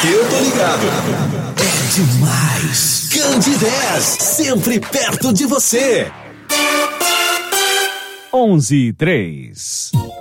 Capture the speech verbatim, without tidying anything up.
Eu tô ligado. É demais. Candidez, sempre perto de você. onze e três.